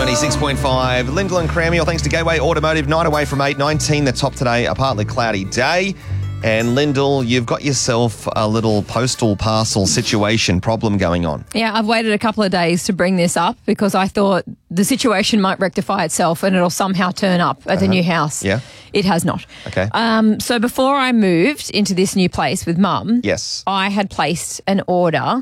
96.5, Lyndall and Crammy, all thanks to Gateway Automotive, 9 away from 8, 19 the top today, a partly cloudy day. And Lyndall, you've got yourself a little postal parcel situation problem going on. Yeah, I've waited a couple of days to bring this up because I thought the situation might rectify itself and it'll somehow turn up at the new house. Yeah. It has not. Okay. So before I moved into this new place with Mum, Yes. I had placed an order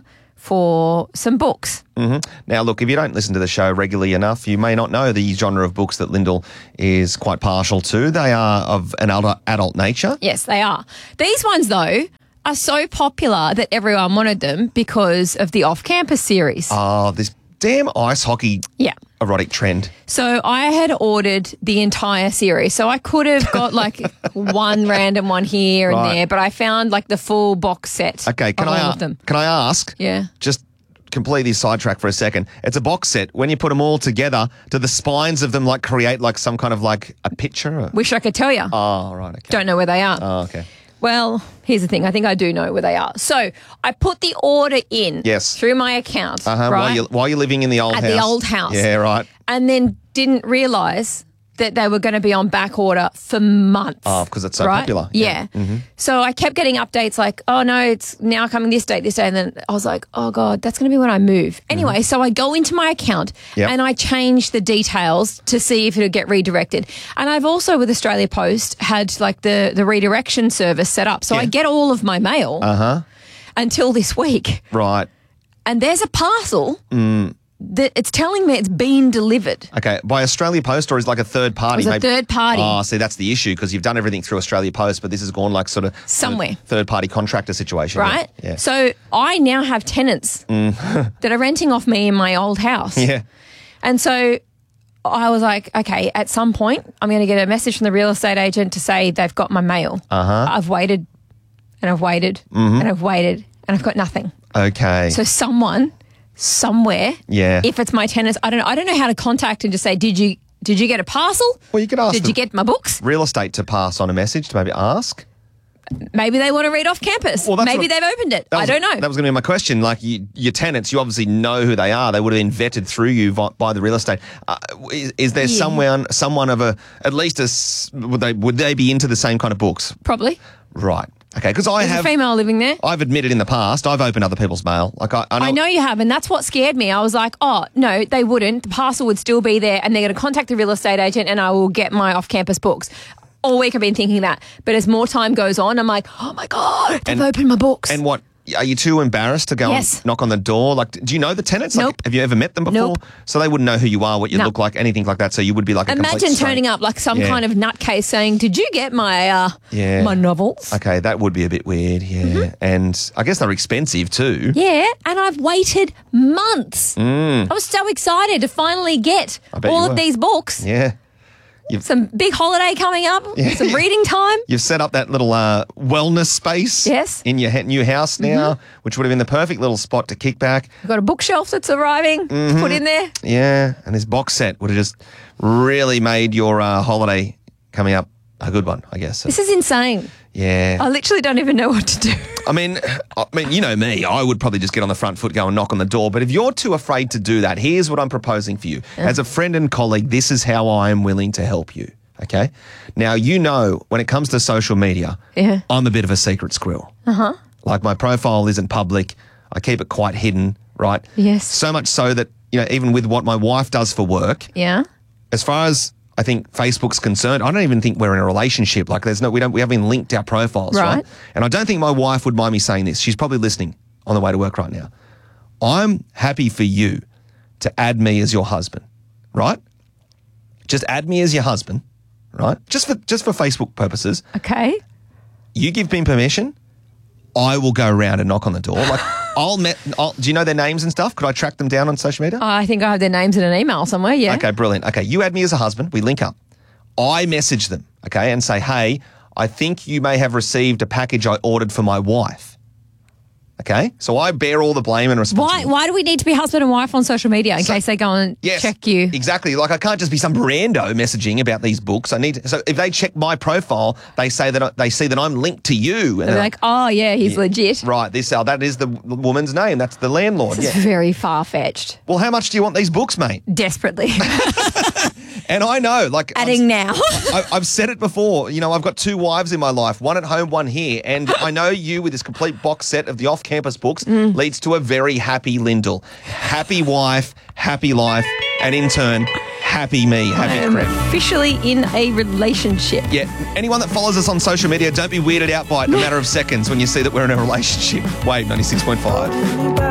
for some books. Now, look, if you don't listen to the show regularly enough, you may not know the genre of books that Lyndall is quite partial to. They are of an adult nature. Yes, they are. These ones, though, are so popular that everyone wanted them because of the off-campus series. Oh, this damn ice hockey Yeah. erotic trend. So I had ordered the entire series. So I could have got like one random one here and Right. there, but I found like the full box set Okay, of all of them. Can I ask? Yeah. Just completely sidetrack for a second. It's a box set. When you put them all together, do the spines of them like create like some kind of like a picture? Or? Wish I could tell you. Oh, right. Okay. Don't know where they are. Oh, okay. Well, here's the thing. I think I do know where they are. So I put the order in Yes. through my account, Uh-huh. right? While you're living in the old At house. the old house. Yeah, right. And then didn't realise that they were going to be on back order for months. Oh, because it's so right? popular. Yeah. So I kept getting updates like, oh, no, it's now coming this date. And then I was like, oh, God, that's going to be when I move. Anyway, so I go into my account Yep. and I change the details to see if it'll get redirected. And I've also, with Australia Post, had like the redirection service set up. So I get all of my mail until this week. Right. And there's a parcel that it's telling me it's been delivered. Okay. By Australia Post or is like a third party? It was a third party. Oh, see, that's the issue because you've done everything through Australia Post, but this has gone like sort of Somewhere. third party contractor situation. Right? Yeah. So I now have tenants that are renting off me in my old house. Yeah. And so I was like, okay, at some point I'm going to get a message from the real estate agent to say they've got my mail. I've waited and I've waited and I've waited and I've got nothing. Okay. So someone, somewhere, Yeah. if it's my tenants, I don't know how to contact and just say, did you get a parcel? Well, you could ask Did the you get my books? real estate to pass on a message to maybe ask. Maybe they want to read off campus. Well, that's Maybe what- they've opened it. I don't know. That was going to be my question. Like your tenants, you obviously know who they are. They would have been vetted through you by the real estate. Is there someone of at least would they be into the same kind of books? Probably. Right. Okay. Because There's a female living there. I've admitted in the past I've opened other people's mail. Like I know you have, and that's what scared me. I was like, oh, no, they wouldn't. The parcel would still be there, and they're going to contact the real estate agent, and I will get my off-campus books. All week I've been thinking that. But as more time goes on, I'm like, oh, my God, they've opened my books. And what? Are you too embarrassed to go Yes. and knock on the door? Like, do you know the tenants? Like, Nope. have you ever met them before? Nope. So they wouldn't know who you are, what you No. look like, anything like that. So you would be like a complete Imagine stranger. turning up like some Yeah. kind of nutcase saying, did you get my Yeah. my novels? Okay, that would be a bit weird, yeah. And I guess they're expensive too. Yeah, and I've waited months. I was so excited to finally get I bet all you of were. these books. Yeah. Some big holiday coming up, some reading time. You've set up that little wellness space Yes. in your new house now, which would have been the perfect little spot to kick back. I've got a bookshelf that's arriving to put in there. Yeah, and this box set would have just really made your holiday coming up a good one, I guess. This is insane. Yeah. I literally don't even know what to do. I mean, you know me. I would probably just get on the front foot, go and knock on the door. But if you're too afraid to do that, here's what I'm proposing for you. As a friend and colleague, this is how I am willing to help you. Okay? Now, you know, when it comes to social media, Yeah. I'm a bit of a secret squirrel. Like my profile isn't public. I keep it quite hidden, right? Yes. So much so that, you know, even with what my wife does for work, Yeah. as far as I think Facebook's concerned, I don't even think we're in a relationship. Like we haven't linked our profiles, right? Right. And I don't think my wife would mind me saying this. She's probably listening on the way to work right now. I'm happy for you to add me as your husband, right? Just add me as your husband, right? Just for Facebook purposes. Okay. You give me permission, I will go around and knock on the door. Like do you know their names and stuff? Could I track them down on social media? I think I have their names in an email somewhere, yeah. Okay, brilliant. Okay, you add me as a husband. We link up. I message them, okay, and say, hey, I think you may have received a package I ordered for my wife. Okay? So I bear all the blame and responsibility. Why do we need to be husband and wife on social media in case they go and check you? Exactly. Like I can't just be some rando messaging about these books. So if they check my profile, they say that they see that I'm linked to you. And They're like, oh yeah, he's legit. Right. That is the woman's name. That's the landlord. It's very far-fetched. Well, how much do you want these books, mate? Desperately. And I know, like... Adding now. I've said it before. You know, I've got 2 wives in my life, one at home, one here. And I know you, with this complete box set of the off-campus books, leads to a very happy Lyndall. Happy wife, happy life, and in turn, happy me, happy Creb. Officially in a relationship. Yeah, anyone that follows us on social media, don't be weirded out by it in a matter of seconds when you see that we're in a relationship. Wave 96.5.